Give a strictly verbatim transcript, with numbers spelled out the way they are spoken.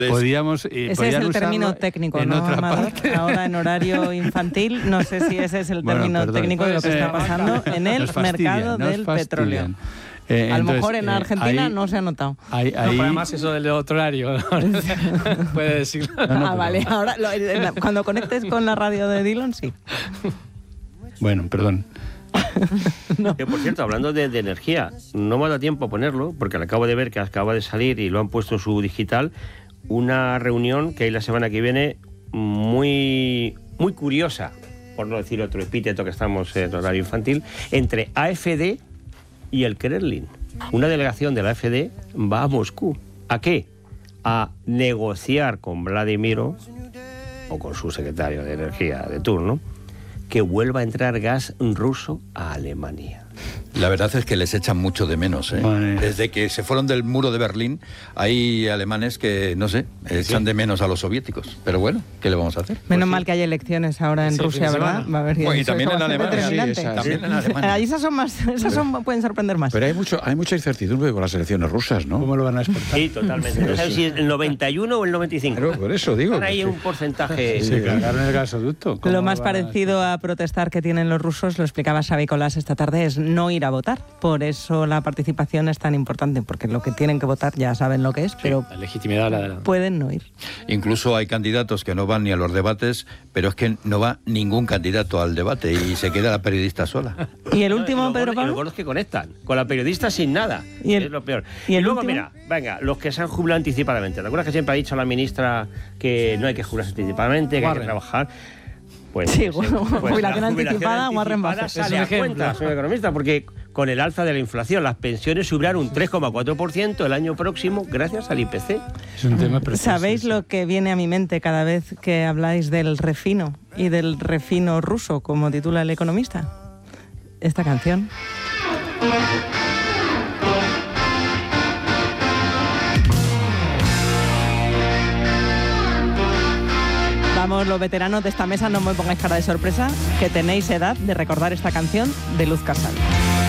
Podíamos, eh, ese es el término técnico, en ¿no, otra Amador? parte. Ahora en horario infantil, no sé si ese es el Bueno, término perdón. técnico de lo que Eh, está pasando en el nos fastidian, mercado nos del fastidian. petróleo. Eh, A lo entonces, mejor en eh, Argentina ahí- no se ha notado. ahí- No, ahí- pero además eso del otro horario, puede decirlo. No, no, ah, pero- vale. Ahora, lo- en la- cuando conectes con la radio de Dillon, sí. Bueno, perdón. Que, por cierto, hablando de, de energía, no me ha dado tiempo a ponerlo, porque lo acabo de ver que acaba de salir y lo han puesto en su digital, una reunión que hay la semana que viene muy, muy curiosa, por no decir otro epíteto que estamos en horario infantil, entre A F D y el Kremlin. Una delegación de la A F D va a Moscú. ¿A qué? A negociar con Vladimiro, o con su secretario de Energía de turno, que vuelva a entrar gas ruso a Alemania. La verdad es que les echan mucho de menos, ¿eh? Vale. Desde que se fueron del muro de Berlín, hay alemanes que, no sé, echan de menos a los soviéticos. Pero bueno, ¿qué le vamos a hacer? Menos mal que hay elecciones ahora en Sí, Rusia, fin de ¿verdad? semana. Va a haber Bueno, y eso también va a en ser Alemania. determinante. Sí, esa- También en Alemania. Ahí esas son más, esas son, pueden sorprender más. Pero hay mucho, hay mucha incertidumbre con las elecciones rusas, ¿no? ¿Cómo lo van a exportar? Sí, totalmente. No sabes si es el noventa y uno o el noventa y cinco. Claro, por eso digo. Están ahí que- un porcentaje. Se cargaron el gasoducto. ¿Cómo Lo más van a- parecido a protestar que tienen los rusos, lo explicaba Xavi Colás esta tarde, es no ir a votar. Por eso la participación es tan importante, porque lo que tienen que votar ya saben lo que es, pero La legitimidad la, la- pueden no ir. Incluso hay candidatos que no van ni a los debates, pero es que no va ningún candidato al debate y se queda la periodista sola. Y el No, último, y Pedro los, y Pablo. los gordos que conectan, con la periodista sin nada. ¿Y el- es lo peor. y Y, el luego, último? mira, venga, los que se han jubilado anticipadamente. ¿Te acuerdas que siempre ha dicho la ministra que no hay que jubilarse anticipadamente, que hay que Warren. trabajar? Pues, Sí, pues, jubilación la anticipada, Warren Buffett. sale Es un a ejemplo. cuenta, señor economista, porque con el alza de la inflación, las pensiones subirán un tres coma cuatro por ciento el año próximo gracias al I P C. Es un tema precioso. ¿Sabéis lo que viene a mi mente cada vez que habláis del refino y del refino ruso, como titula El Economista? Esta canción. Vamos, los veteranos de esta mesa, no me pongáis cara de sorpresa, que tenéis edad de recordar esta canción de Luz Casal.